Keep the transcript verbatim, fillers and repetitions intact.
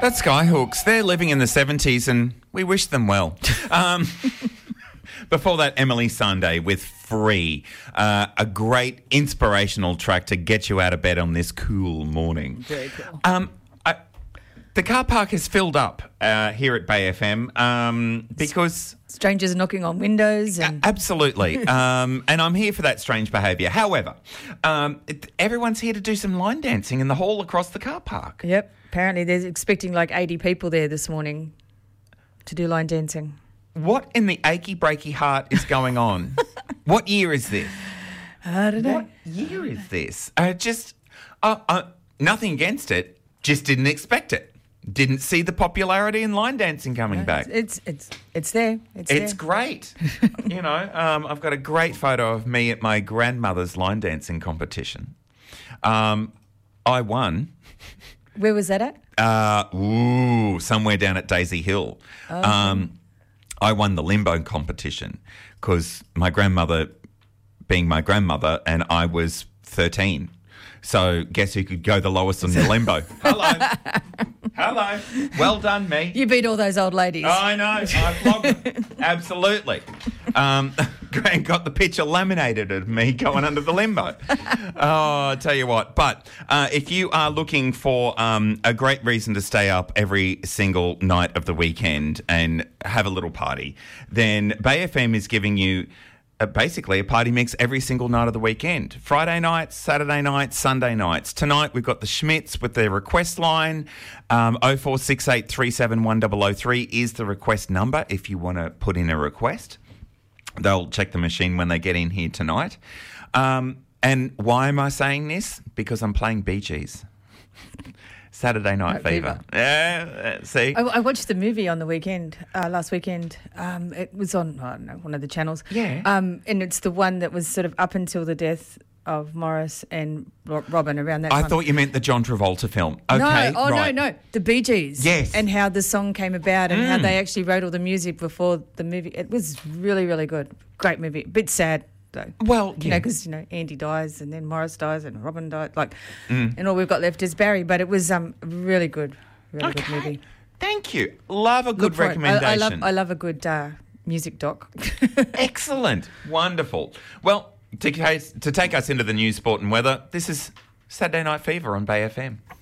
That's Skyhooks. They're living in the seventies and we wish them well. Um, before that, Emily Sunday with Free, uh, a great inspirational track to get you out of bed on this cool morning. Very cool. Um, I, the car park is filled up uh, here at Bay F M um, because... Strangers knocking on windows. and A- Absolutely. um, and I'm here for that strange behaviour. However, um, it, everyone's here to do some line dancing in the hall across the car park. Yep. Apparently they're expecting like eighty people there this morning to do line dancing. What in the achy breaky heart is going on? What year is this? I don't know. What year is this? I just, uh, uh, nothing against it, just didn't expect it. Didn't see the popularity in line dancing coming No, back. It's it's it's there. It's, It's there. great. You know, um, I've got a great photo of me at my grandmother's line dancing competition. Um, I won. Where was that at? Uh, ooh, somewhere down at Daisy Hill. Oh. Um, I won the limbo competition because my grandmother, being my grandmother, and I was thirteen. So guess who could go the lowest on the limbo? Hello. Hello. Well done, me. You beat all those old ladies. I know. I flogged them. Absolutely. Um, Grant got the picture laminated of me going under the limbo. Oh, I tell you what. But uh, if you are looking for um, a great reason to stay up every single night of the weekend and have a little party, then Bay F M is giving you Uh, basically a party mix every single night of the weekend. Friday nights, Saturday nights, Sunday nights. Tonight we've got the Schmitz with their request line. Um, oh four six eight, three seven one zero zero three is the request number if you want to put in a request. They'll check the machine when they get in here tonight. Um, and why am I saying this? Because I'm playing Bee Gees. Saturday Night Night Fever. Fever. Yeah, uh, see? I, I watched the movie on the weekend, uh, last weekend. Um, it was on, I don't know, one of the channels. Yeah. Um, and it's the one that was sort of up until the death of Morris and Ro- Robin around that I time. thought you meant the John Travolta film. Okay, no, oh right. no, no, the Bee Gees. Yes. And how the song came about and how Mm. they actually wrote all the music before the movie. It was really, really good. Great movie. A bit sad though. Well, You yeah. know, because, you know, Andy dies and then Morris dies and Robin died, like, Mm. and all we've got left is Barry. But it was um really good, really good movie. Thank you. Love a good Look for it. recommendation. I, I love, I love a good uh, music doc. Excellent. Wonderful. Well, to, case, to take us into the news, sport and weather, this is Saturday Night Fever on Bay F M.